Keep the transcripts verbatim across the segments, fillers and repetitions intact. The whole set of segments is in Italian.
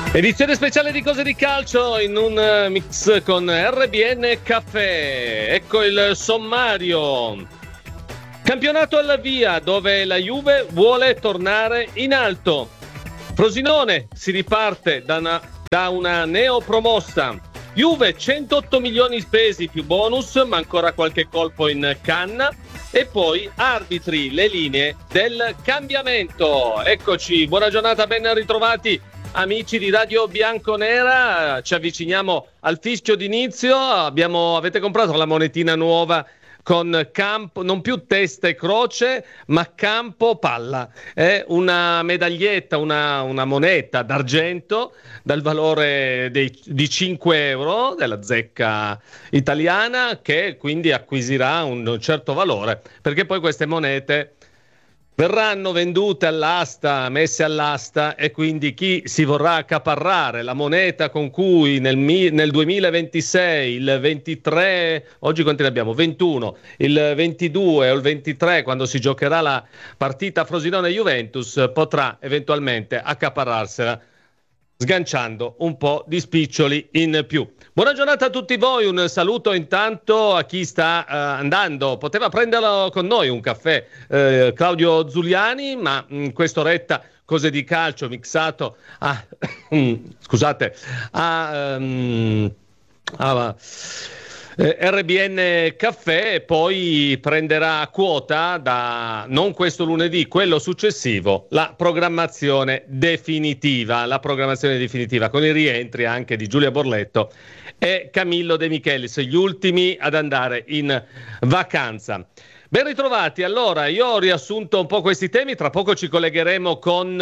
Edizione speciale di Cose di Calcio in un mix con R B N Caffè. Ecco il sommario. Campionato alla via, dove la Juve vuole tornare in alto. Frosinone si riparte da una, da una neopromossa. Juve centotto milioni spesi più bonus, ma ancora qualche colpo in canna. E poi arbitri, le linee del cambiamento. Eccoci, buona giornata, ben ritrovati amici di Radio Bianconera. Ci avviciniamo al fischio d'inizio. Abbiamo, avete comprato la monetina nuova con campo, non più testa e croce, ma campo palla. È una medaglietta, una, una moneta d'argento dal valore dei, di cinque euro della zecca italiana, che quindi acquisirà un certo valore, perché poi queste monete verranno vendute all'asta, messe all'asta, e quindi chi si vorrà accaparrare la moneta con cui nel, nel duemilaventisei, il ventitré, oggi quanti ne abbiamo? ventuno, il ventidue o il ventitré, quando si giocherà la partita Frosinone-Juventus, potrà eventualmente accaparrarsela sganciando un po' di spiccioli in più. Buona giornata a tutti voi, un saluto intanto a chi sta uh, andando, poteva prenderlo con noi un caffè, uh, Claudio Zuliani, ma in quest'oretta Cose di Calcio mixato a scusate a, um, a R B N Caffè, e poi prenderà quota da non questo lunedì, quello successivo, la programmazione definitiva, la programmazione definitiva con i rientri anche di Giulia Borletto e Camillo De Michelis, gli ultimi ad andare in vacanza. Ben ritrovati, allora io ho riassunto un po' questi temi, tra poco ci collegheremo con,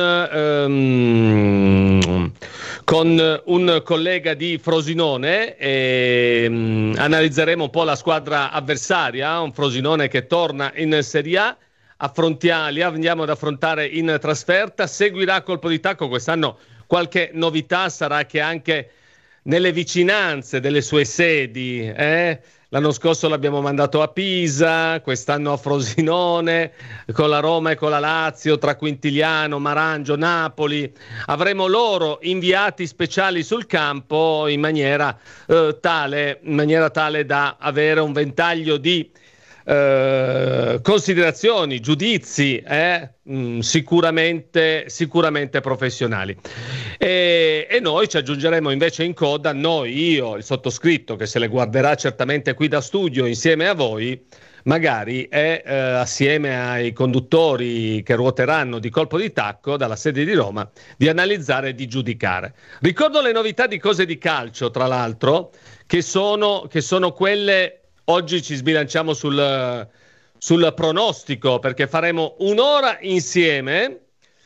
um, con un collega di Frosinone e um, analizzeremo un po' la squadra avversaria, un Frosinone che torna in Serie A, affrontiamo, li andiamo ad affrontare in trasferta, seguirà colpo di tacco, quest'anno qualche novità sarà che anche nelle vicinanze delle sue sedi, eh? L'anno scorso l'abbiamo mandato a Pisa, quest'anno a Frosinone, con la Roma e con la Lazio, tra Quintiliano, Marangio, Napoli. Avremo loro inviati speciali sul campo in maniera, eh, tale, in maniera tale da avere un ventaglio di eh, considerazioni, giudizi, eh, mh, sicuramente, sicuramente professionali. E, e noi ci aggiungeremo invece in coda, noi, io, il sottoscritto, che se le guarderà certamente qui da studio insieme a voi, magari e eh, assieme ai conduttori che ruoteranno di colpo di tacco dalla sede di Roma, di analizzare e di giudicare. Ricordo le novità di Cose di Calcio, tra l'altro, che sono, che sono quelle. Oggi ci sbilanciamo sul, sul pronostico, perché faremo un'ora insieme,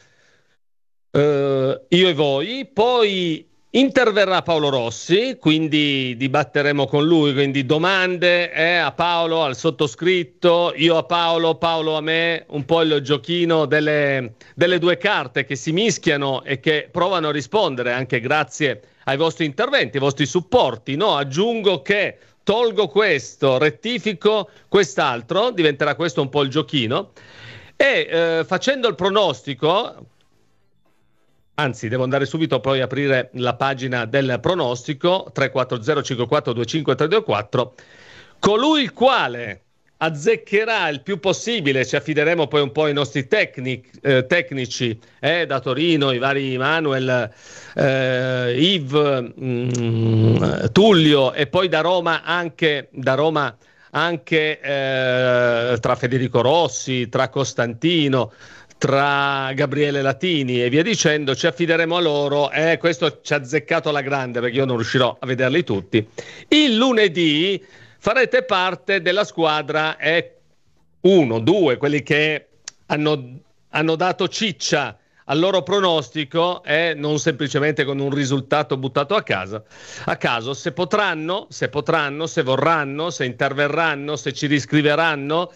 eh, io e voi, poi interverrà Paolo Rossi, quindi dibatteremo con lui, quindi domande eh, a Paolo, al sottoscritto, io a Paolo, Paolo a me, un po' il giochino delle, delle due carte che si mischiano e che provano a rispondere anche grazie ai vostri interventi, ai vostri supporti. No, aggiungo che tolgo questo, rettifico quest'altro, diventerà questo un po' il giochino, e eh, facendo il pronostico, anzi devo andare subito poi a aprire la pagina del pronostico, tre quattro zero cinque quattro due cinque tre due quattro, colui il quale azzeccherà il più possibile, ci affideremo poi un po' ai nostri tecnic, eh, tecnici eh, da Torino, i vari Manuel, eh, Yves, mm, Tullio, e poi da Roma anche, da Roma anche eh, tra Federico Rossi, tra Costantino, tra Gabriele Latini e via dicendo, ci affideremo a loro, e eh, questo ci ha azzeccato alla grande perché io non riuscirò a vederli tutti. Il lunedì farete parte della squadra e uno, due, quelli che hanno, hanno dato ciccia al loro pronostico, e non semplicemente con un risultato buttato a casa, a caso, se potranno, se potranno, se vorranno, se interverranno, se ci riscriveranno,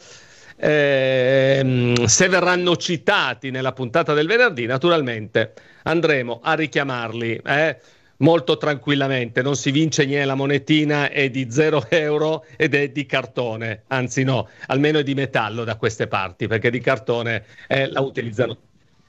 ehm, se verranno citati nella puntata del venerdì, naturalmente andremo a richiamarli, eh? molto tranquillamente. Non si vince niente, la monetina è di zero euro ed è di cartone, anzi no, almeno è di metallo da queste parti, perché di cartone eh, la utilizzano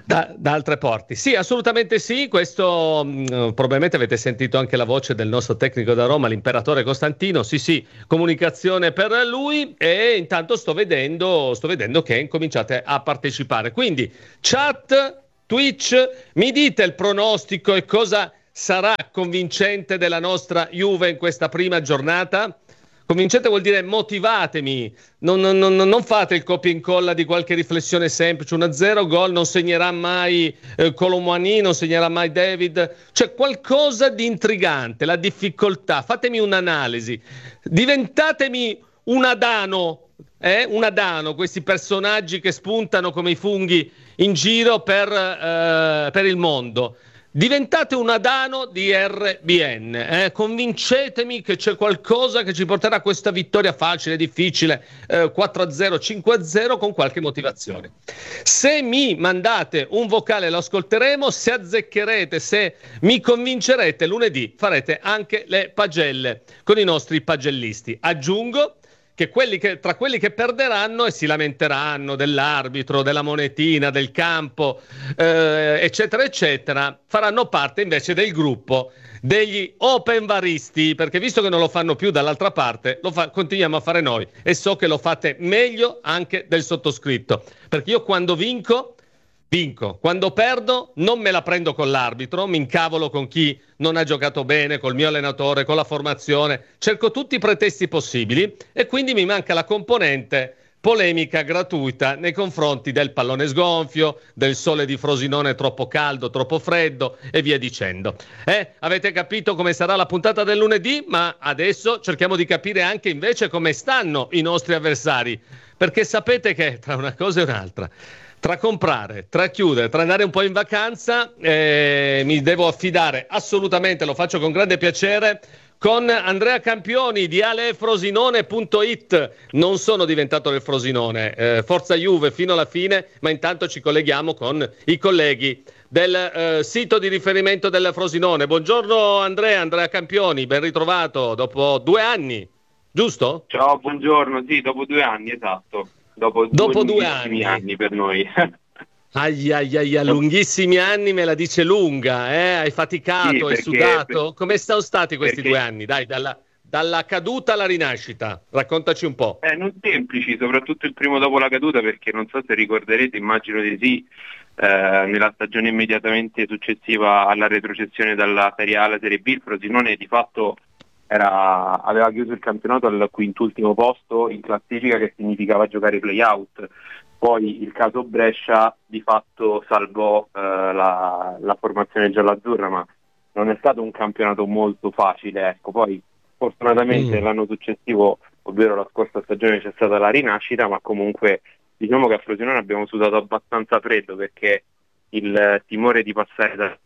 Da, da altre porte. Sì, assolutamente sì. Questo mh, probabilmente avete sentito anche la voce del nostro tecnico da Roma, l'imperatore Costantino. Sì, sì, comunicazione per lui. E intanto sto vedendo, sto vedendo che incominciate a partecipare. Quindi, chat, Twitch, mi dite il pronostico e cosa sarà convincente della nostra Juve in questa prima giornata? Convincente vuol dire motivatemi, non, non, non, non fate il copia e incolla di qualche riflessione semplice, uno a zero, gol, non segnerà mai eh, Colomwani, non segnerà mai David, cioè qualcosa di intrigante, la difficoltà, fatemi un'analisi, diventatemi un Adano, eh? un Adano, questi personaggi che spuntano come i funghi in giro per, eh, per il mondo. Diventate un Adano di R B N, eh? Convincetemi che c'è qualcosa che ci porterà a questa vittoria facile, difficile, eh, quattro a zero, cinque a zero con qualche motivazione. Se mi mandate un vocale lo ascolteremo, se azzeccherete, se mi convincerete, lunedì farete anche le pagelle con i nostri pagellisti. Aggiungo che, quelli che tra quelli che perderanno e si lamenteranno dell'arbitro, della monetina, del campo, eh, eccetera, eccetera, faranno parte invece del gruppo degli open varisti, perché visto che non lo fanno più dall'altra parte, lo fa- continuiamo a fare noi e so che lo fate meglio anche del sottoscritto, perché io quando vinco vinco, quando perdo non me la prendo con l'arbitro, mi incavolo con chi non ha giocato bene, col mio allenatore, con la formazione, cerco tutti i pretesti possibili e quindi mi manca la componente polemica gratuita nei confronti del pallone sgonfio, del sole di Frosinone troppo caldo, troppo freddo e via dicendo. Eh, avete capito come sarà la puntata del lunedì, ma adesso cerchiamo di capire anche invece come stanno i nostri avversari, perché sapete che tra una cosa e un'altra, tra comprare, tra chiudere, tra andare un po' in vacanza, eh, mi devo affidare assolutamente, lo faccio con grande piacere, con Andrea Campioni di alefrosinone punto it. Non sono diventato del Frosinone, eh, forza Juve fino alla fine, ma intanto ci colleghiamo con i colleghi del eh, sito di riferimento del Frosinone. Buongiorno Andrea, Andrea Campioni, ben ritrovato dopo due anni, giusto? Ciao, buongiorno, sì, dopo due anni, esatto. Dopo, dopo due, due anni. anni per noi. ai ai ai, lunghissimi anni, me la dice lunga, eh? Hai faticato, Sì, hai perché, sudato. Come sono stati questi perché due anni? Dai, dalla, dalla caduta alla rinascita, raccontaci un po'. eh, non semplici, soprattutto il primo dopo la caduta, perché non so se ricorderete, immagino di sì, eh, nella stagione immediatamente successiva alla retrocessione dalla Serie A alla Serie B, il Frosinone di fatto era, aveva chiuso il campionato al quintultimo posto in classifica, che significava giocare play-out. Poi il caso Brescia di fatto salvò eh, la, la formazione gialloazzurra, ma non è stato un campionato molto facile. Ecco. Poi fortunatamente mm. l'anno successivo, ovvero la scorsa stagione, c'è stata la rinascita, ma comunque diciamo che a Frosinone abbiamo sudato abbastanza freddo, perché il timore di passare da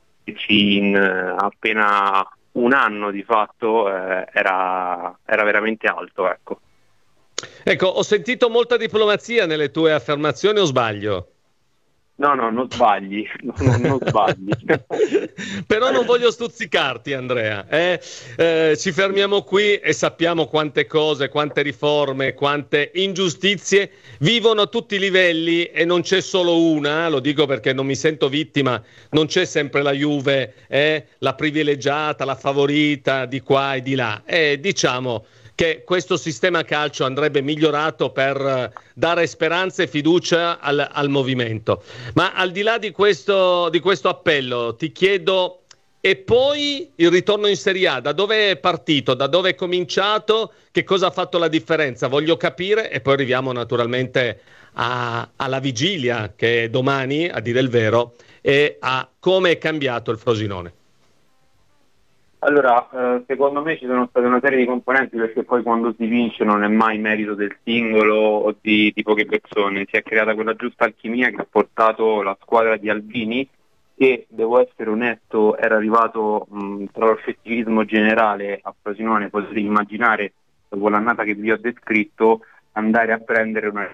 in appena un anno di fatto eh, era, era veramente alto, ecco. Ecco, ho sentito molta diplomazia nelle tue affermazioni, o sbaglio? No, no, non sbagli, non, non sbagli. Però non voglio stuzzicarti, Andrea. Eh? Eh, ci fermiamo qui e sappiamo quante cose, quante riforme, quante ingiustizie vivono a tutti i livelli, e non c'è solo una, lo dico perché non mi sento vittima, non c'è sempre la Juve, eh? La privilegiata, la favorita di qua e di là. Eh, diciamo che questo sistema calcio andrebbe migliorato per dare speranza e fiducia al, al movimento. Ma al di là di questo, di questo appello, ti chiedo, e poi il ritorno in Serie A, da dove è partito, da dove è cominciato, che cosa ha fatto la differenza? Voglio capire, e poi arriviamo naturalmente a, alla vigilia, che è domani, a dire il vero, e a come è cambiato il Frosinone. Allora, eh, secondo me ci sono state una serie di componenti, perché poi quando si vince non è mai merito del singolo o di, di poche persone. Si è creata quella giusta alchimia che ha portato la squadra di Albini, che, devo essere onesto, era arrivato mh, tra lo scetticismo generale a Frosinone. Potete immaginare, dopo l'annata che vi ho descritto, andare a prendere una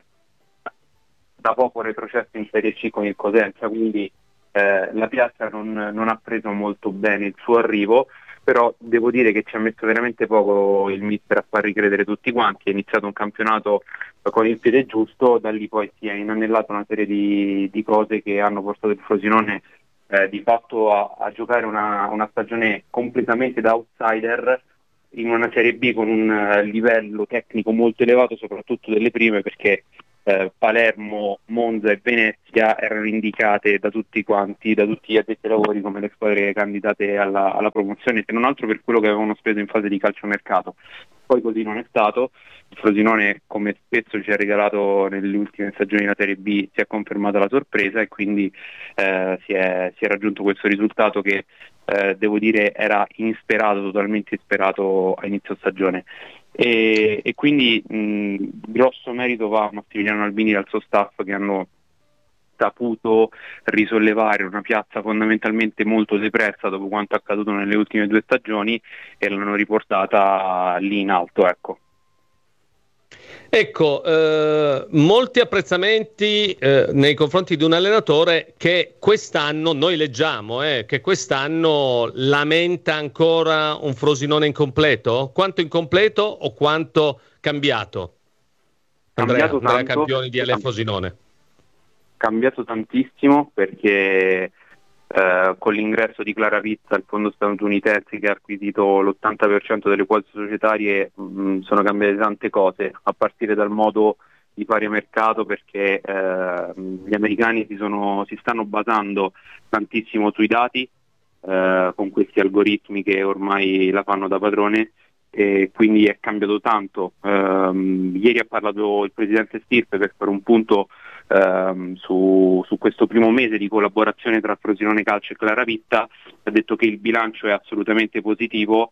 da poco retrocesso in Serie C con il Cosenza, quindi eh, la piazza non, non ha preso molto bene il suo arrivo. però devo dire che ci ha messo veramente poco il mister a far ricredere tutti quanti. È iniziato un campionato con il piede giusto, da lì poi si è inanellata una serie di, di cose che hanno portato il Frosinone eh, di fatto a, a giocare una, una stagione completamente da outsider in una Serie B con un uh, livello tecnico molto elevato, soprattutto delle prime, perché eh, Palermo, Monza e Venezia erano indicate da tutti quanti, da tutti gli addetti ai lavori, come le squadre candidate alla, alla promozione, se non altro per quello che avevano speso in fase di calciomercato. Poi così non è stato. Il Frosinone, come spesso ci ha regalato nelle ultime stagioni della Serie B, si è confermata la sorpresa e quindi eh, si, è, si è raggiunto questo risultato che eh, devo dire era insperato, totalmente insperato a inizio stagione. E, e quindi mh, grosso merito va a Massimiliano Albini e al suo staff, che hanno saputo risollevare una piazza fondamentalmente molto depressa dopo quanto accaduto nelle ultime due stagioni e l'hanno riportata lì in alto, ecco. Ecco, eh, molti apprezzamenti eh, nei confronti di un allenatore che quest'anno, noi leggiamo, eh, che quest'anno lamenta ancora un Frosinone incompleto? Quanto incompleto o quanto cambiato? Andrea, Cambiato Andrea tanto, Campioni di L Frosinone. Cambiato tantissimo perché eh, con l'ingresso di Clara Pizza, il fondo statunitense che ha acquisito l'ottanta per cento delle quote societarie, mh, sono cambiate tante cose, a partire dal modo di fare mercato, perché eh, gli americani si, sono, si stanno basando tantissimo sui dati, eh, con questi algoritmi che ormai la fanno da padrone, e quindi è cambiato tanto. Um, ieri ha parlato il presidente Stirpe per fare un punto um, su, su questo primo mese di collaborazione tra Frosinone Calcio e Clara Pizza. Ha detto che il bilancio è assolutamente positivo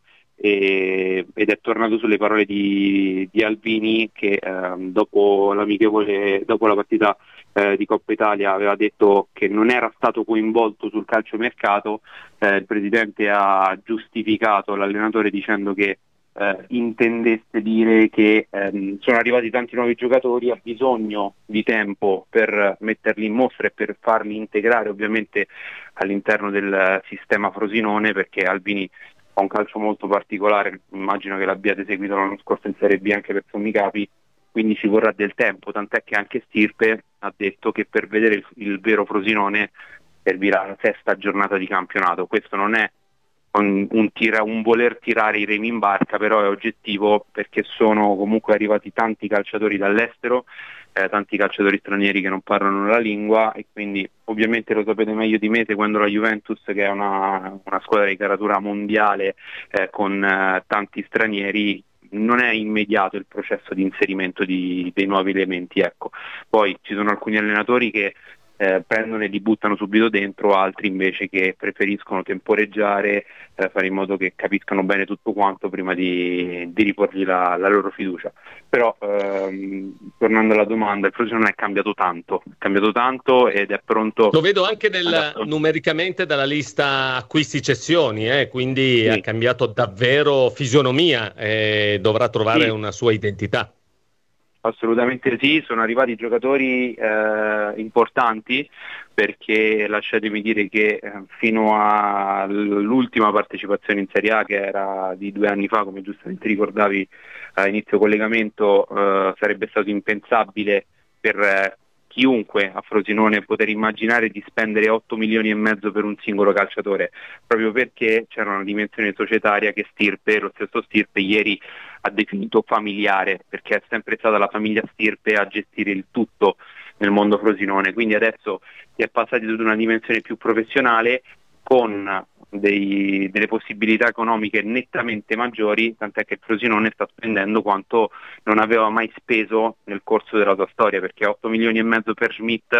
e, ed è tornato sulle parole di, di Albini, che um, dopo l'amichevole, dopo la partita eh, di Coppa Italia aveva detto che non era stato coinvolto sul calciomercato. Eh, il presidente ha giustificato l'allenatore dicendo che Eh, intendesse dire che ehm, sono arrivati tanti nuovi giocatori, ha bisogno di tempo per metterli in mostra e per farli integrare ovviamente all'interno del sistema Frosinone, perché Albini ha un calcio molto particolare, immagino che l'abbiate seguito l'anno scorso in Serie B anche per sommi capi, quindi ci vorrà del tempo, tant'è che anche Stirpe ha detto che per vedere il, il vero Frosinone servirà la sesta giornata di campionato. Questo non è Un, un, tira, un voler tirare i remi in barca, però è oggettivo, perché sono comunque arrivati tanti calciatori dall'estero, eh, tanti calciatori stranieri che non parlano la lingua, e quindi ovviamente lo sapete meglio di me, seguendo la Juventus, che è una, una squadra di caratura mondiale eh, con eh, tanti stranieri, non è immediato il processo di inserimento di, dei nuovi elementi, ecco. Poi ci sono alcuni allenatori che Eh, prendono e li buttano subito dentro, altri invece che preferiscono temporeggiare, eh, fare in modo che capiscano bene tutto quanto prima di, di riporgli la, la loro fiducia. Però ehm, tornando alla domanda, il Frosinone è cambiato tanto, è cambiato tanto ed è pronto. Lo vedo anche nel, numericamente dalla lista acquisti cessioni, eh, quindi sì, ha cambiato davvero fisionomia e dovrà trovare sì. una sua identità. Assolutamente sì, sono arrivati giocatori eh, importanti, perché lasciatemi dire che eh, fino all'ultima partecipazione in Serie A, che era di due anni fa, come giustamente ricordavi a inizio collegamento, eh, sarebbe stato impensabile per eh, chiunque a Frosinone poter immaginare di spendere otto milioni e mezzo per un singolo calciatore, proprio perché c'era una dimensione societaria che Stirpe, lo stesso Stirpe, ieri ha definito familiare, perché è sempre stata la famiglia Stirpe a gestire il tutto nel mondo Frosinone. Quindi adesso si è passati ad una dimensione più professionale, con dei, delle possibilità economiche nettamente maggiori, tant'è che il Frosinone sta spendendo quanto non aveva mai speso nel corso della sua storia, perché otto milioni e mezzo per Schmidt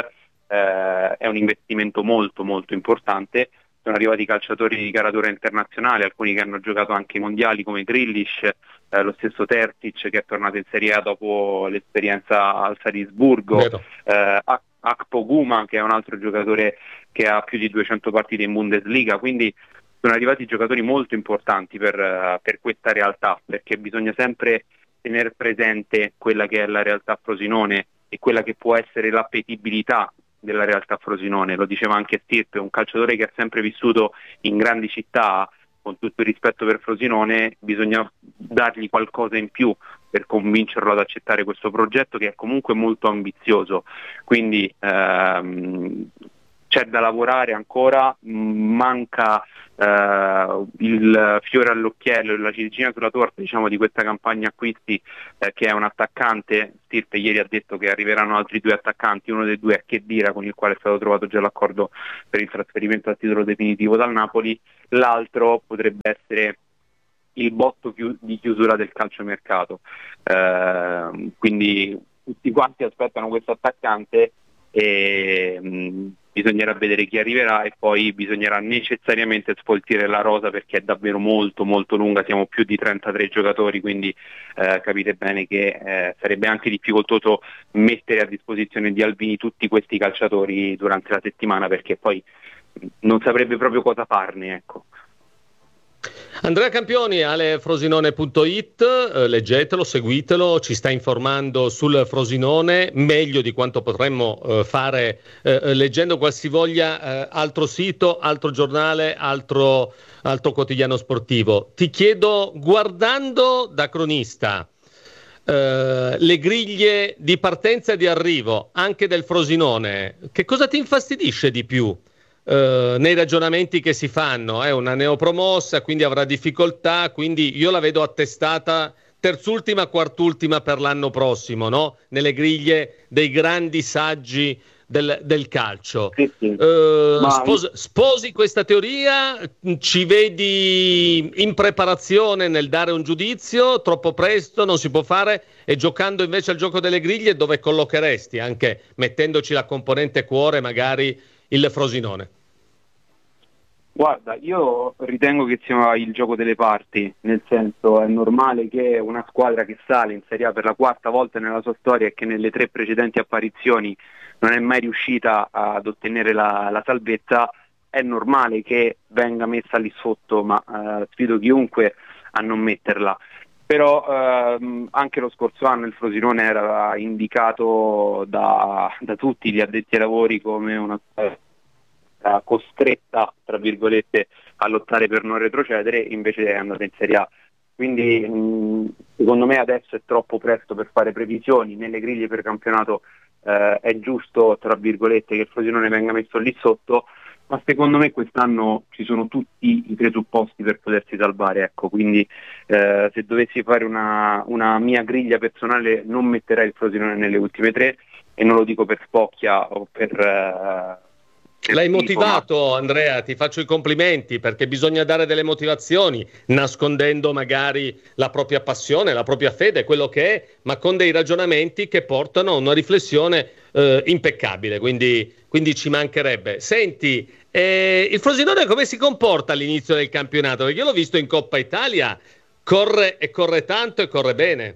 eh, è un investimento molto molto importante. Sono arrivati calciatori di caratura internazionale, alcuni che hanno giocato anche i mondiali come Grealish, eh, lo stesso Terzic che è tornato in Serie A dopo l'esperienza al Salisburgo, eh, Akpoguma che è un altro giocatore che ha più di duecento partite in Bundesliga, quindi sono arrivati giocatori molto importanti per, uh, per questa realtà, perché bisogna sempre tenere presente quella che è la realtà Frosinone e quella che può essere l'appetibilità della realtà Frosinone. Lo diceva anche Stirpe, un calciatore che ha sempre vissuto in grandi città, con tutto il rispetto per Frosinone, bisogna dargli qualcosa in più per convincerlo ad accettare questo progetto che è comunque molto ambizioso, quindi ehm, c'è da lavorare ancora, manca eh, il fiore all'occhiello, la ciliegina sulla torta, diciamo, di questa campagna acquisti, eh, che è un attaccante. Stirpe ieri ha detto che arriveranno altri due attaccanti, uno dei due è Khedira, con il quale è stato trovato già l'accordo per il trasferimento a titolo definitivo dal Napoli, l'altro potrebbe essere il botto chiu- di chiusura del calciomercato, eh, quindi tutti quanti aspettano questo attaccante e mh, bisognerà vedere chi arriverà e poi bisognerà necessariamente sfoltire la rosa perché è davvero molto molto lunga, siamo più di trentatré giocatori, quindi eh, capite bene che eh, sarebbe anche difficoltoso mettere a disposizione di Albini tutti questi calciatori durante la settimana perché poi non saprebbe proprio cosa farne, ecco. Andrea Campioni, alefrosinone punto it, eh, leggetelo, seguitelo, ci sta informando sul Frosinone meglio di quanto potremmo eh, fare eh, leggendo qualsivoglia eh, altro sito, altro giornale, altro, altro quotidiano sportivo. Ti chiedo, guardando da cronista, eh, le griglie di partenza e di arrivo anche del Frosinone, che cosa ti infastidisce di più? Uh, nei ragionamenti che si fanno, è una neopromossa, quindi avrà difficoltà, quindi io la vedo attestata terzultima, quartultima per l'anno prossimo, no? Nelle griglie dei grandi saggi del, del calcio. Sì, sì. Uh, Ma... spos- sposi questa teoria? Ci vedi in preparazione nel dare un giudizio? Troppo presto? Non si può fare? E giocando invece al gioco delle griglie, dove collocheresti? Anche mettendoci la componente cuore, magari il Frosinone. Guarda, io ritengo che sia il gioco delle parti, nel senso è normale che una squadra che sale in Serie A per la quarta volta nella sua storia e che nelle tre precedenti apparizioni non è mai riuscita ad ottenere la, la salvezza, è normale che venga messa lì sotto, ma eh, sfido chiunque a non metterla. Però ehm, anche lo scorso anno il Frosinone era indicato da, da tutti gli addetti ai lavori come una squadra costretta, tra virgolette, a lottare per non retrocedere, invece è andata in Serie A. Quindi mh, secondo me adesso è troppo presto per fare previsioni. Nelle griglie per campionato eh, è giusto, tra virgolette, che il Frosinone venga messo lì sotto, ma secondo me quest'anno ci sono tutti i presupposti per potersi salvare, ecco. Quindi eh, se dovessi fare una, una mia griglia personale non metterei il Frosinone nelle ultime tre, e non lo dico per spocchia o per... Eh, L'hai motivato, Andrea, ti faccio i complimenti, perché bisogna dare delle motivazioni, nascondendo magari la propria passione, la propria fede, quello che è, ma con dei ragionamenti che portano a una riflessione eh, impeccabile, quindi, quindi ci mancherebbe. Senti, eh, il Frosinone come si comporta all'inizio del campionato? Perché io l'ho visto in Coppa Italia, corre e corre tanto e corre bene,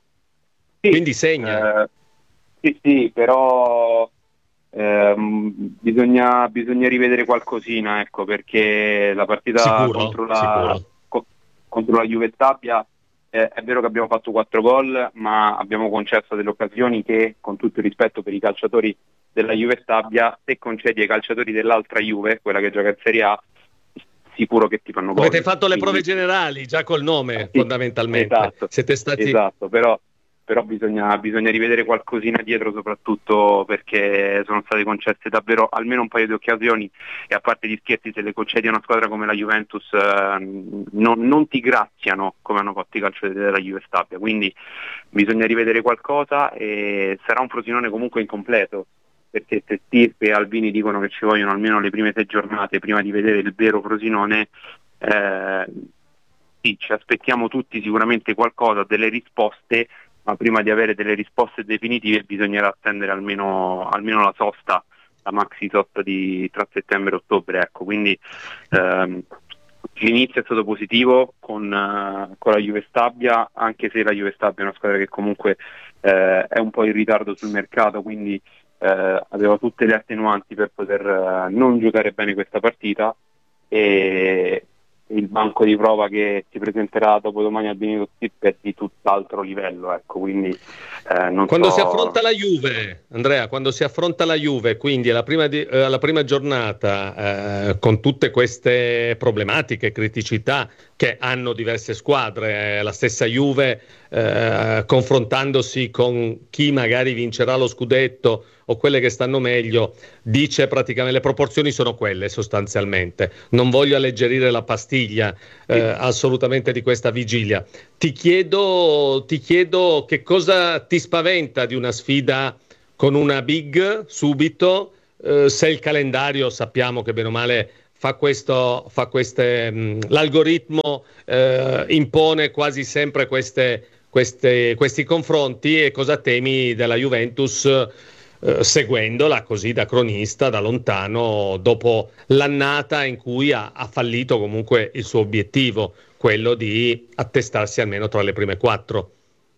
sì, quindi segna. Eh, sì, sì, però... Eh, bisogna, bisogna rivedere qualcosina, ecco, perché la partita Sicuro, contro la, sicuro. co- contro la Juve Stabia eh, è vero che abbiamo fatto quattro gol, ma abbiamo concesso delle occasioni che, con tutto il rispetto per i calciatori della Juve Stabia, se concedi ai calciatori dell'altra Juve, quella che gioca in Serie A, sicuro che ti fanno gol. Avete fatto le prove Quindi... generali già col nome, sì, fondamentalmente. esatto, Siete stati... esatto, però però bisogna, bisogna rivedere qualcosina dietro, soprattutto perché sono state concesse davvero almeno un paio di occasioni, e a parte gli scherzi, se le concedi a una squadra come la Juventus eh, non, non ti graziano come hanno fatto i calciatori della Juve Stabia, quindi bisogna rivedere qualcosa, e sarà un Frosinone comunque incompleto, perché se Stirpe e Albini dicono che ci vogliono almeno le prime sei giornate prima di vedere il vero Frosinone, eh, sì, ci aspettiamo tutti sicuramente qualcosa, delle risposte, ma prima di avere delle risposte definitive bisognerà attendere almeno, almeno la sosta, la maxi sosta di tra settembre e ottobre, ecco. Quindi ehm, l'inizio è stato positivo con, uh, con la Juve Stabia, anche se la Juve Stabia è una squadra che comunque eh, è un po' in ritardo sul mercato, quindi eh, aveva tutte le attenuanti per poter uh, non giocare bene questa partita, e il banco di prova che si presenterà dopodomani al Benito Stip è di tutt'altro livello, ecco, quindi eh, non Quando so... si affronta la Juve, Andrea, quando si affronta la Juve, quindi alla prima, di, eh, alla prima giornata, eh, con tutte queste problematiche, criticità che hanno diverse squadre, eh, la stessa Juve eh, confrontandosi con chi magari vincerà lo scudetto o quelle che stanno meglio, dice praticamente le proporzioni sono quelle sostanzialmente. Non voglio alleggerire la pastiglia eh, assolutamente di questa vigilia. Ti chiedo, ti chiedo che cosa ti spaventa di una sfida con una big subito, eh, se il calendario sappiamo che bene o male fa questo, fa queste, mh, l'algoritmo eh, impone quasi sempre queste, queste, questi confronti, e cosa temi della Juventus eh, seguendola così da cronista, da lontano, dopo l'annata in cui ha, ha fallito comunque il suo obiettivo, quello di attestarsi almeno tra le prime quattro.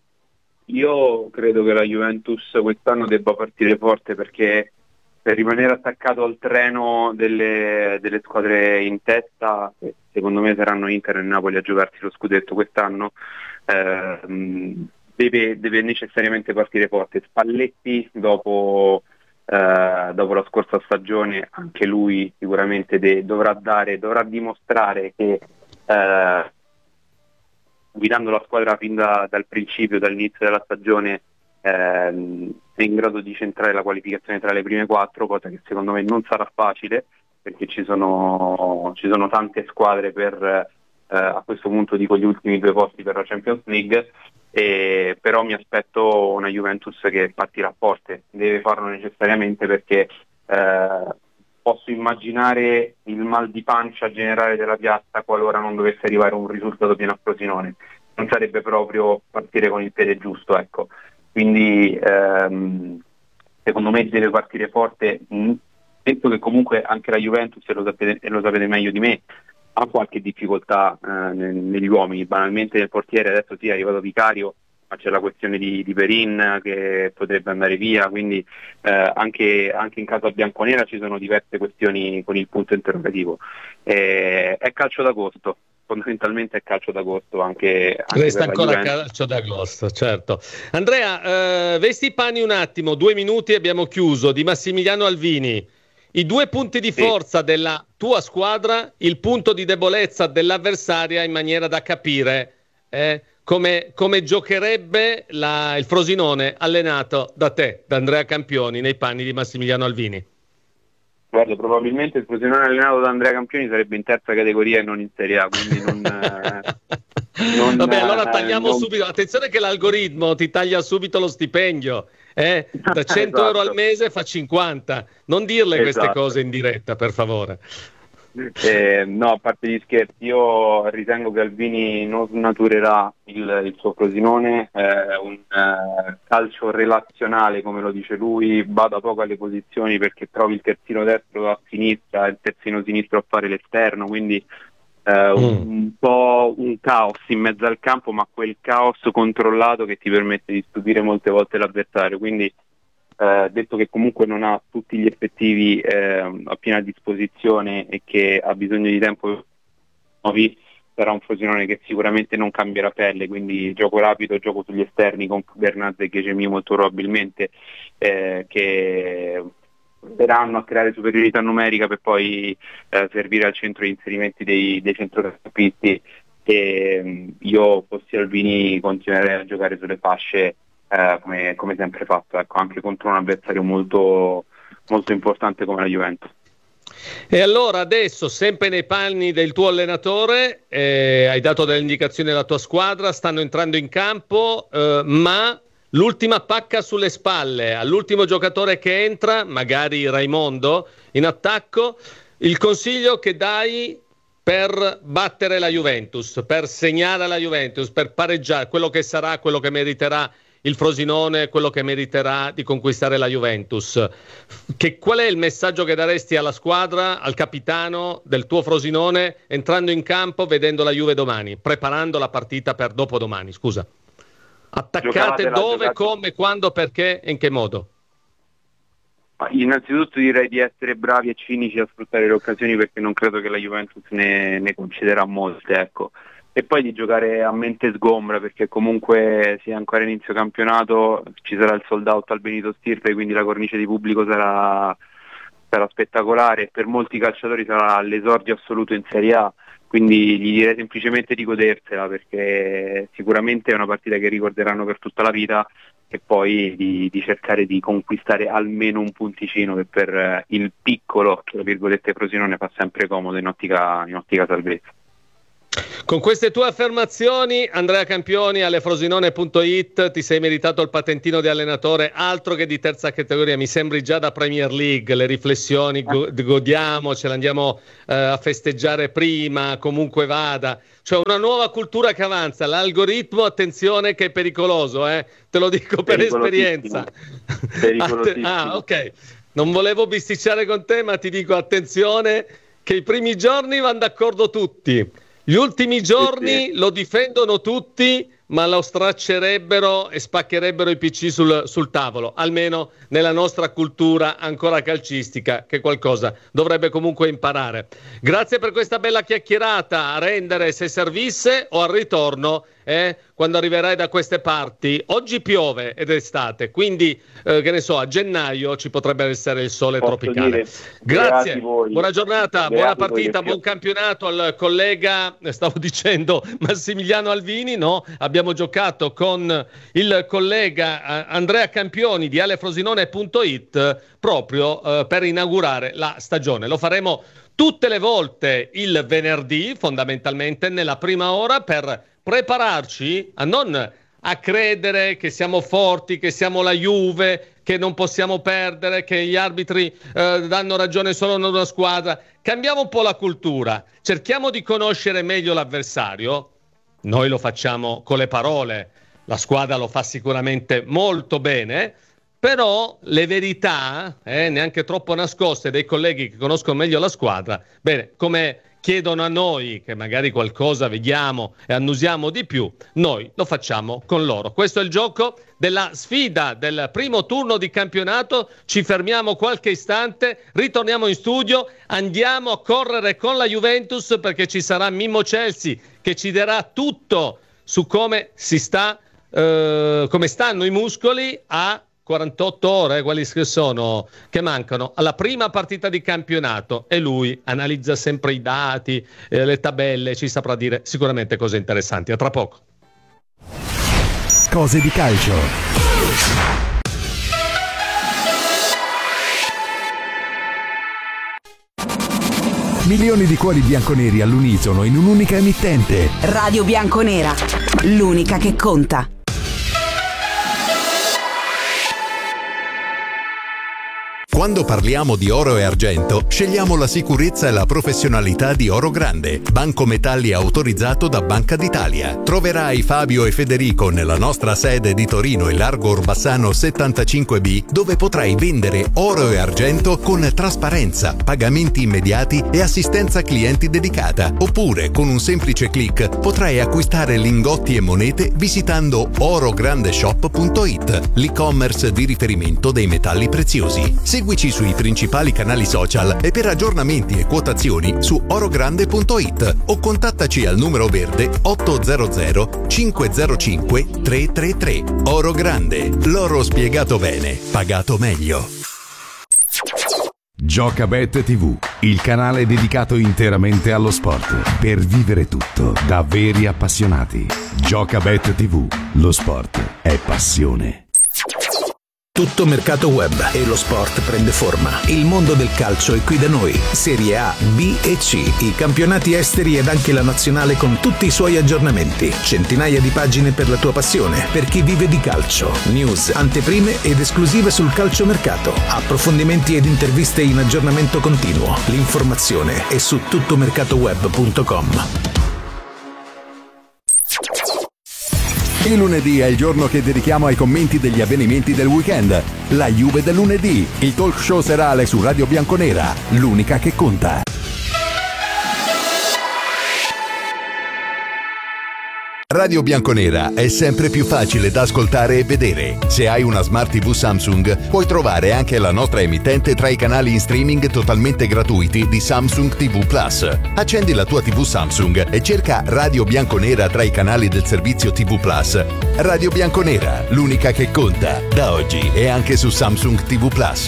Io credo che la Juventus quest'anno debba partire forte, perché per rimanere attaccato al treno delle, delle squadre in testa, secondo me saranno Inter e Napoli a giocarsi lo scudetto quest'anno, eh, deve, deve necessariamente partire forte. Spalletti dopo, eh, dopo la scorsa stagione, anche lui sicuramente de- dovrà dare, dovrà dimostrare che eh, guidando la squadra fin da, dal principio, dall'inizio della stagione, ehm, è in grado di centrare la qualificazione tra le prime quattro, cosa che secondo me non sarà facile, perché ci sono, ci sono tante squadre per, eh, a questo punto dico gli ultimi due posti per la Champions League, e, però mi aspetto una Juventus che partirà forte, deve farlo necessariamente, perché eh, posso immaginare il mal di pancia generale della piazza qualora non dovesse arrivare un risultato pieno a Frosinone. Non sarebbe proprio partire con il piede giusto, ecco. Quindi ehm, secondo me deve partire forte, detto che comunque anche la Juventus, e lo sapete, e lo sapete meglio di me, ha qualche difficoltà eh, negli uomini. Banalmente nel portiere adesso sì è arrivato Vicario, ma c'è la questione di, di Perin che potrebbe andare via, quindi eh, anche, anche in casa bianconera ci sono diverse questioni con il punto interrogativo. Eh, è calcio d'agosto, fondamentalmente è calcio d'agosto anche, anche Resta per la ancora Juventus. calcio d'agosto, certo. Andrea, eh, vesti i panni un attimo, due minuti e abbiamo chiuso, di Massimiliano Alvini. I due punti di forza sì. della tua squadra, il punto di debolezza dell'avversaria, in maniera da capire eh, come, come giocherebbe la, il Frosinone allenato da te, da Andrea Campioni, nei panni di Massimiliano Alvini. Guarda, probabilmente il Frosinone allenato da Andrea Campioni sarebbe in terza categoria e non in Serie A, quindi non... non Vabbè, allora tagliamo non... subito. Attenzione che l'algoritmo ti taglia subito lo stipendio. Eh? Da cento esatto. euro al mese fa cinquanta. Non dirle esatto. queste cose in diretta, per favore. Eh, no, a parte gli scherzi, io ritengo che Alvini non snaturerà il, il suo Frosinone, eh, un eh, calcio relazionale, come lo dice lui, bada poco alle posizioni, perché trovi il terzino destro a sinistra e il terzino sinistro a fare l'esterno, quindi eh, mm. un, un po' un caos in mezzo al campo, ma quel caos controllato che ti permette di stupire molte volte l'avversario, quindi Eh, detto che comunque non ha tutti gli effettivi eh, a piena disposizione e che ha bisogno di tempo nuovi, sarà un Frosinone che sicuramente non cambierà pelle, quindi gioco rapido, gioco sugli esterni con Bernazza e Checemi molto probabilmente, eh, che verranno a creare superiorità numerica per poi eh, servire al centro gli inserimenti dei, dei centrocampisti, e io fossi Alvini continuerei a giocare sulle fasce Eh, come, come sempre fatto, ecco, anche contro un avversario molto, molto importante come la Juventus. E allora adesso, sempre nei panni del tuo allenatore, eh, hai dato delle indicazioni alla tua squadra, stanno entrando in campo, eh, ma l'ultima pacca sulle spalle all'ultimo giocatore che entra, magari Raimondo, in attacco, il consiglio che dai per battere la Juventus, per segnare la Juventus, per pareggiare, quello che sarà, quello che meriterà il Frosinone, quello che meriterà di conquistare la Juventus. Che, qual è il messaggio che daresti alla squadra, al capitano del tuo Frosinone, entrando in campo, vedendo la Juve domani, preparando la partita per dopodomani, scusa? Attaccate dove, giocate. Come, quando, perché e in che modo? Innanzitutto direi di essere bravi e cinici a sfruttare le occasioni, perché non credo che la Juventus ne, ne concederà molte, ecco. E poi di giocare a mente sgombra, perché comunque sia ancora inizio campionato, ci sarà il sold out al Benito Stirpe, quindi la cornice di pubblico sarà, sarà spettacolare, per molti calciatori sarà l'esordio assoluto in Serie A, quindi gli direi semplicemente di godersela, perché sicuramente è una partita che ricorderanno per tutta la vita, e poi di, di cercare di conquistare almeno un punticino che per il piccolo, tra virgolette, Frosinone fa sempre comodo in ottica, in ottica salvezza. Con queste tue affermazioni, Andrea Campioni, alle frosinone punto it, ti sei meritato il patentino di allenatore, altro che di terza categoria, mi sembri già da Premier League, le riflessioni go- godiamocele, andiamo eh, a festeggiare prima, comunque vada, cioè una nuova cultura che avanza, l'algoritmo, attenzione che è pericoloso, eh? Te lo dico per esperienza. Pericolosissimo. Ah, ok, non volevo bisticciare con te, ma ti dico attenzione che i primi giorni vanno d'accordo tutti. Gli ultimi giorni lo difendono tutti, ma lo straccerebbero e spaccherebbero i P C sul, sul tavolo, almeno nella nostra cultura ancora calcistica, che qualcosa dovrebbe comunque imparare. Grazie per questa bella chiacchierata, a rendere se servisse o al ritorno, eh, quando arriverai da queste parti. Oggi piove ed è estate, quindi eh, che ne so, a gennaio ci potrebbe essere il sole Posso tropicale. dire, Grazie, voi. buona giornata, Beati buona partita, voi, buon campionato al collega, stavo dicendo Massimiliano Alvini, no? Abbiamo giocato con il collega Andrea Campioni di alle frosinone punto it proprio eh, per inaugurare la stagione. Lo faremo tutte le volte il venerdì, fondamentalmente nella prima ora, per prepararci a non a credere che siamo forti, che siamo la Juve, che non possiamo perdere, che gli arbitri eh, danno ragione solo a una squadra. Cambiamo un po' la cultura, cerchiamo di conoscere meglio l'avversario. Noi lo facciamo con le parole, la squadra lo fa sicuramente molto bene, però le verità, eh, neanche troppo nascoste dei colleghi che conoscono meglio la squadra, bene, come chiedono a noi che magari qualcosa vediamo e annusiamo di più, noi lo facciamo con loro. Questo è il gioco della sfida del primo turno di campionato. Ci fermiamo qualche istante, ritorniamo in studio, andiamo a correre con la Juventus, perché ci sarà Mimmo Chelsea che ci darà tutto su come si sta, eh, come stanno i muscoli a quarantotto ore, quali sono che mancano alla prima partita di campionato, e lui analizza sempre i dati, eh, le tabelle, ci saprà dire sicuramente cose interessanti. A tra poco. Cose di calcio. Milioni di cuori bianconeri all'unisono in un'unica emittente. Radio Bianconera, l'unica che conta. Quando parliamo di oro e argento, scegliamo la sicurezza e la professionalità di Oro Grande, banco metalli autorizzato da Banca d'Italia. Troverai Fabio e Federico nella nostra sede di Torino in Largo Orbassano settantacinque B, dove potrai vendere oro e argento con trasparenza, pagamenti immediati e assistenza clienti dedicata. Oppure, con un semplice click, potrai acquistare lingotti e monete visitando orograndeshop punto it, l'e-commerce di riferimento dei metalli preziosi. Seguici sui principali canali social e per aggiornamenti e quotazioni su orogrande punto it o contattaci al numero verde ottocento cinquecentocinque trecentotrentatré. Oro Grande, l'oro spiegato bene, pagato meglio. Giocabet tivù, il canale dedicato interamente allo sport, per vivere tutto da veri appassionati. Giocabet tivù, lo sport è passione. Tutto mercato web e lo sport prende forma. Il mondo del calcio è qui da noi. Serie A, B e C, i campionati esteri ed anche la nazionale con tutti i suoi aggiornamenti. Centinaia di pagine per la tua passione, per chi vive di calcio. News, anteprime ed esclusive sul calciomercato. Approfondimenti ed interviste in aggiornamento continuo. L'informazione è su tuttomercatoweb punto com. Il lunedì è il giorno che dedichiamo ai commenti degli avvenimenti del weekend. La Juve del lunedì, il talk show serale su Radio Bianconera, l'unica che conta. Radio Bianconera è sempre più facile da ascoltare e vedere. Se hai una Smart tivù Samsung, puoi trovare anche la nostra emittente tra i canali in streaming totalmente gratuiti di Samsung tivù Plus. Accendi la tua tivù Samsung e cerca Radio Bianconera tra i canali del servizio tivù Plus. Radio Bianconera, l'unica che conta. Da oggi è anche su Samsung tivù Plus.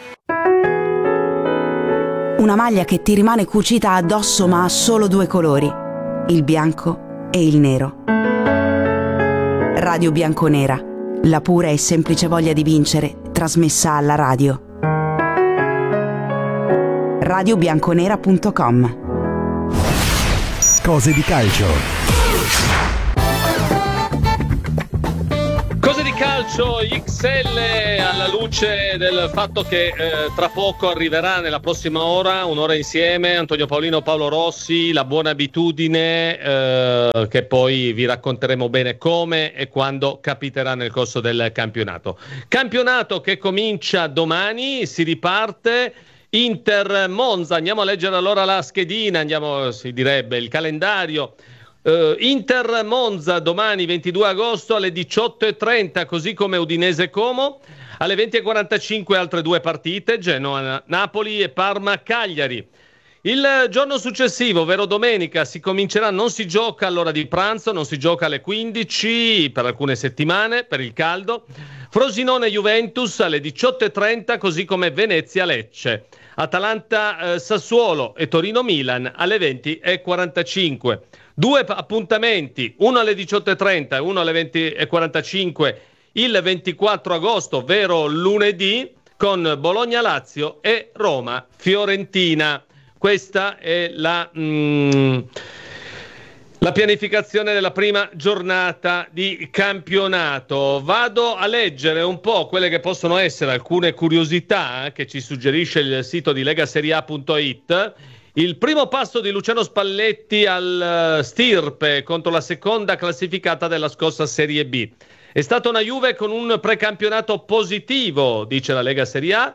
Una maglia che ti rimane cucita addosso ma ha solo due colori, il bianco e il nero. Radio Bianconera, la pura e semplice voglia di vincere trasmessa alla radio. radio bianconera punto com. Cose di calcio. Cose di calcio X L, alla luce del fatto che eh, tra poco arriverà nella prossima ora, un'ora insieme, Antonio Paolino, Paolo Rossi, la buona abitudine eh, che poi vi racconteremo bene come e quando capiterà nel corso del campionato. Campionato che comincia domani, si riparte. Inter Monza, andiamo a leggere allora la schedina, andiamo, si direbbe, il calendario. Uh, Inter Monza domani ventidue agosto alle diciotto e trenta, così come Udinese Como. Alle venti e quarantacinque altre due partite, Genoa Napoli e Parma Cagliari. Il giorno successivo, ovvero domenica, si comincerà, non si gioca all'ora di pranzo, non si gioca alle quindici per alcune settimane, per il caldo. Frosinone Juventus alle diciotto e trenta, così come Venezia Lecce. Atalanta eh, Sassuolo e Torino Milan alle venti e quarantacinque. Due appuntamenti, uno alle diciotto e trenta e uno alle venti e quarantacinque il ventiquattro agosto, ovvero lunedì, con Bologna-Lazio e Roma-Fiorentina. Questa è la, mm, la pianificazione della prima giornata di campionato. Vado a leggere un po' quelle che possono essere alcune curiosità eh, che ci suggerisce il sito di legaseria punto it. Il primo passo di Luciano Spalletti al stirpe contro la seconda classificata della scorsa Serie B. È stata una Juve con un precampionato positivo, dice la Lega Serie A,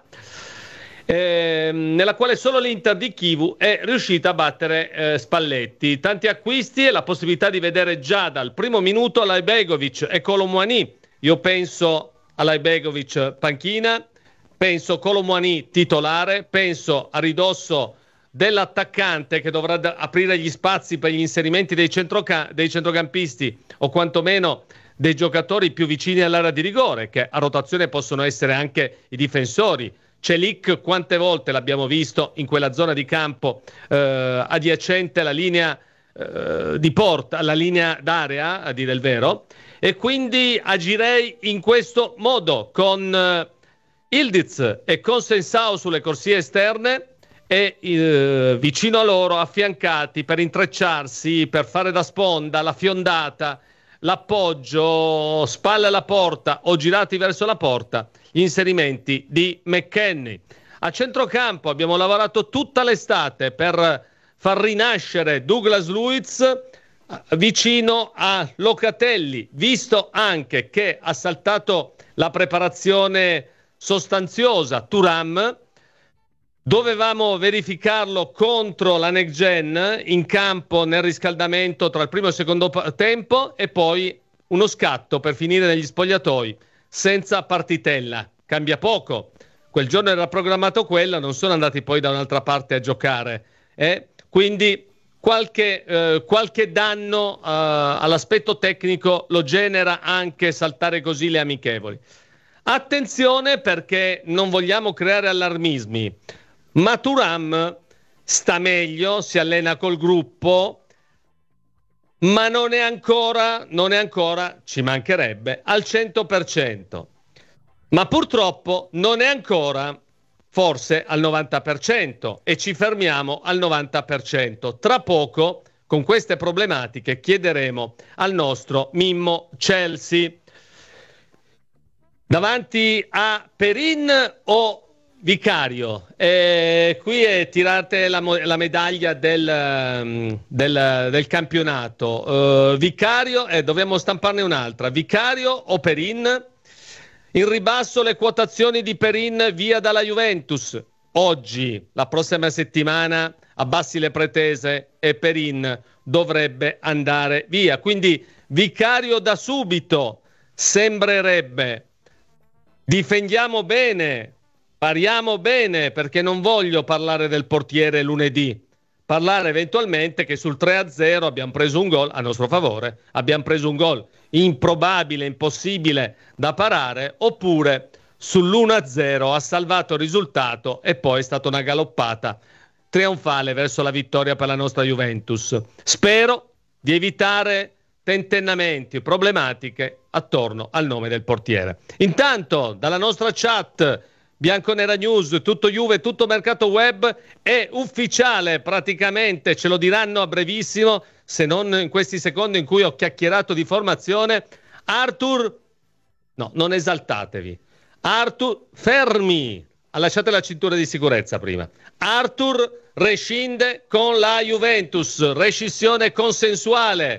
eh, nella quale solo l'Inter di Chivu è riuscita a battere eh, Spalletti. Tanti acquisti e la possibilità di vedere già dal primo minuto Lajbegovic e Kolo Muani. Io penso a Lajbegovic panchina, penso Kolo Muani titolare, penso a ridosso dell'attaccante che dovrà d- aprire gli spazi per gli inserimenti dei, centroca- dei centrocampisti o quantomeno dei giocatori più vicini all'area di rigore, che a rotazione possono essere anche i difensori. Celik, quante volte l'abbiamo visto in quella zona di campo eh, adiacente alla linea eh, di porta, alla linea d'area, a dire il vero, e quindi agirei in questo modo con eh, Ildiz e con Sensao sulle corsie esterne e eh, vicino a loro, affiancati per intrecciarsi, per fare da sponda, la fiondata, l'appoggio, spalle alla porta o girati verso la porta, gli inserimenti di McKennie. A centrocampo abbiamo lavorato tutta l'estate per far rinascere Douglas Luiz vicino a Locatelli, visto anche che ha saltato la preparazione sostanziosa Thuram. Dovevamo verificarlo contro la Next Gen in campo nel riscaldamento tra il primo e il secondo tempo e poi uno scatto per finire negli spogliatoi senza partitella. Cambia poco. Quel giorno era programmato quello, non sono andati poi da un'altra parte a giocare. Eh? Quindi qualche, eh, qualche danno eh, all'aspetto tecnico lo genera anche saltare così le amichevoli. Attenzione, perché non vogliamo creare allarmismi. Ma Thuram sta meglio, si allena col gruppo, ma non è ancora, non è ancora, ci mancherebbe, al cento per cento. Ma purtroppo non è ancora, forse, al novanta per cento e ci fermiamo al novanta per cento. Tra poco, con queste problematiche, chiederemo al nostro Mimmo Chelsea. Davanti a Perin o Vicario? Eh, qui è tirate la, la medaglia del, del, del campionato. Uh, Vicario, eh, dobbiamo stamparne un'altra. Vicario o Perin? In ribasso le quotazioni di Perin via dalla Juventus. Oggi, la prossima settimana, abbassi le pretese e Perin dovrebbe andare via. Quindi Vicario da subito, sembrerebbe. Difendiamo bene, pariamo bene, perché non voglio parlare del portiere lunedì. Parlare eventualmente che sul tre a zero abbiamo preso un gol a nostro favore, abbiamo preso un gol improbabile, impossibile da parare, oppure sull'uno a zero ha salvato il risultato e poi è stata una galoppata trionfale verso la vittoria per la nostra Juventus. Spero di evitare tentennamenti, problematiche attorno al nome del portiere. Intanto dalla nostra chat Bianconera News, tutto Juve, tutto mercato web è ufficiale praticamente, ce lo diranno a brevissimo, se non in questi secondi in cui ho chiacchierato di formazione. Arthur, no, non esaltatevi. Arthur, fermi, lasciate la cintura di sicurezza prima. Arthur rescinde con la Juventus, rescissione consensuale.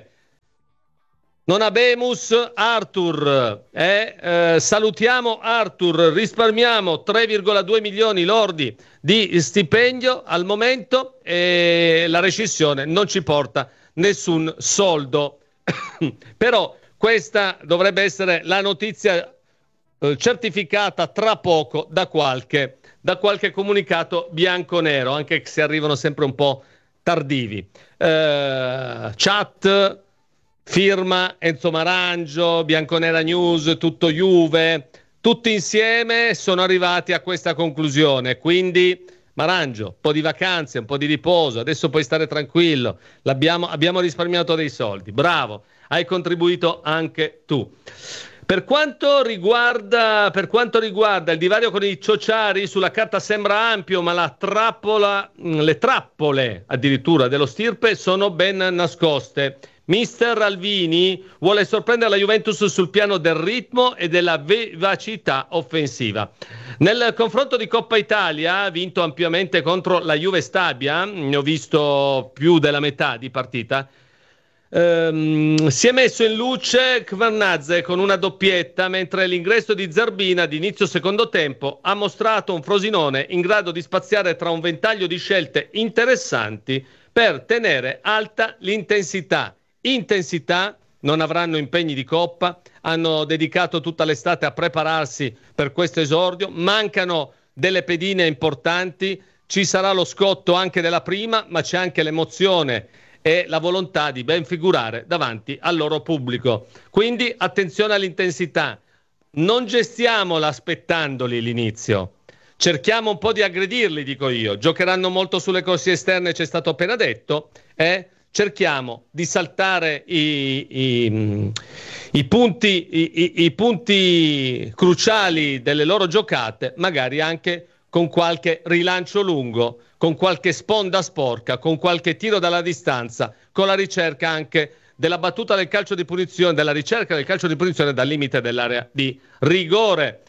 Non abemus Arthur, eh, eh, salutiamo Arthur, risparmiamo tre virgola due milioni lordi di stipendio al momento e la rescissione non ci porta nessun soldo. Però questa dovrebbe essere la notizia eh, certificata tra poco da qualche, da qualche comunicato bianconero, anche se arrivano sempre un po' tardivi. Eh, chat... Firma Enzo Marangio, Bianconera News, tutto Juve, tutti insieme sono arrivati a questa conclusione. Quindi Marangio, un po' di vacanze, un po' di riposo, adesso puoi stare tranquillo, L'abbiamo, abbiamo risparmiato dei soldi, bravo, hai contribuito anche tu. Per quanto riguarda, per quanto riguarda il divario con i ciociari, sulla carta sembra ampio, ma la trappola, le trappole addirittura dello stirpe sono ben nascoste. Mister Alvini vuole sorprendere la Juventus sul piano del ritmo e della vivacità offensiva. Nel confronto di Coppa Italia, vinto ampiamente contro la Juve Stabia, ne ho visto più della metà di partita, ehm, si è messo in luce Kvernadze con una doppietta, mentre l'ingresso di Zerbina ad inizio secondo tempo ha mostrato un Frosinone in grado di spaziare tra un ventaglio di scelte interessanti per tenere alta l'intensità. Intensità, non avranno impegni di Coppa, hanno dedicato tutta l'estate a prepararsi per questo esordio, mancano delle pedine importanti, ci sarà lo scotto anche della prima, ma c'è anche l'emozione e la volontà di ben figurare davanti al loro pubblico. Quindi attenzione all'intensità, non gestiamola aspettandoli l'inizio, cerchiamo un po' di aggredirli, dico io, giocheranno molto sulle corsie esterne, c'è stato appena detto, eh? Cerchiamo di saltare i, i, i, punti, i, i punti cruciali delle loro giocate, magari anche con qualche rilancio lungo, con qualche sponda sporca, con qualche tiro dalla distanza, con la ricerca anche della battuta del calcio di punizione, della ricerca del calcio di punizione dal limite dell'area di rigore.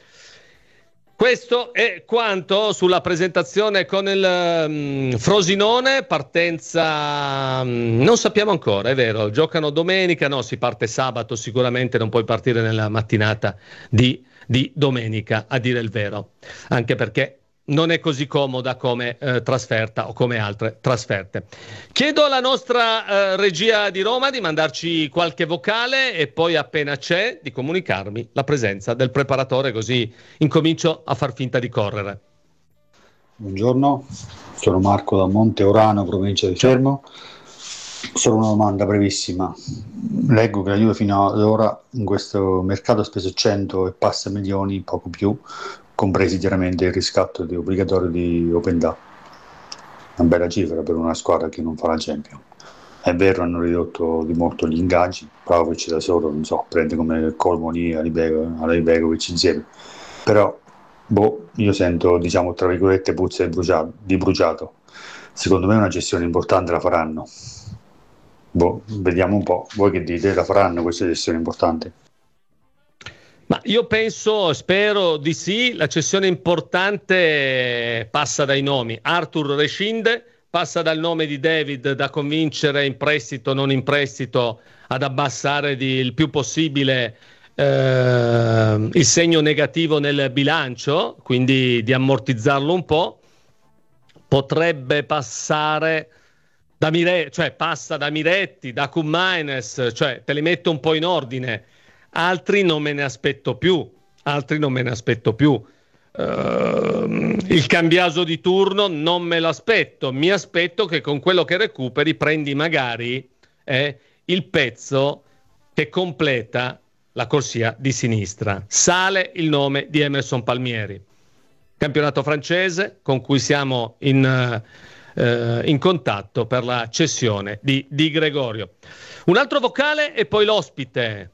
Questo è quanto sulla presentazione con il um, Frosinone, partenza um, non sappiamo ancora, è vero, giocano domenica, no, si parte sabato, sicuramente non puoi partire nella mattinata di, di domenica, a dire il vero, anche perché non è così comoda come eh, trasferta o come altre trasferte. Chiedo alla nostra eh, regia di Roma di mandarci qualche vocale e poi appena c'è di comunicarmi la presenza del preparatore, così incomincio a far finta di correre. Buongiorno, sono Marco da Monte Orano, provincia di Fermo. Solo una domanda brevissima. Leggo che la Juve fino ad ora in questo mercato ha speso cento e passa milioni, poco più, compresi chiaramente il riscatto di obbligatorio di Open Data. Una bella cifra per una squadra che non fa la Champions. È vero, hanno ridotto di molto gli ingaggi, Vlahović da solo, non so, prende come Colmoni, Alibegovic insieme, però boh, io sento, diciamo, tra virgolette, puzza di bruciato, di bruciato. Secondo me una gestione importante la faranno. Boh, vediamo un po', voi che dite, la faranno questa gestione importante? Ma io penso, spero di sì, la cessione importante passa dai nomi. Arthur rescinde, passa dal nome di David da convincere in prestito, non in prestito, ad abbassare di, il più possibile eh, il segno negativo nel bilancio, quindi di ammortizzarlo un po'. Potrebbe passare da Mire, cioè passa da Miretti, da Koummaines, cioè te li metto un po' in ordine. Altri non me ne aspetto più, altri non me ne aspetto più. Uh, il Cambiaso di turno non me l'aspetto, mi aspetto che con quello che recuperi prendi magari eh, il pezzo che completa la corsia di sinistra. Sale il nome di Emerson Palmieri, campionato francese con cui siamo in, uh, uh, in contatto per la cessione di Di Gregorio. Un altro vocale e poi l'ospite.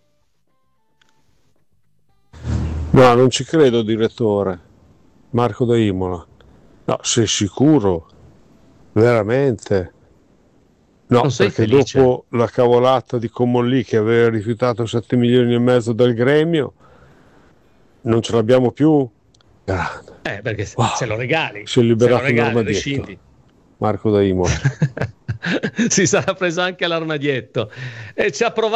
No, non ci credo, direttore. Marco da Imola. No, sei sicuro? Veramente? No, non sei perché felice? Dopo la cavolata di Comolli che aveva rifiutato sette milioni e mezzo dal gremio, non ce l'abbiamo più? Grande. Eh, perché Wow. se lo regali, Si è liberato se lo regali, l'armadietto. rescindi. Marco da Imola. Si sarà preso anche l'armadietto e ci ha provato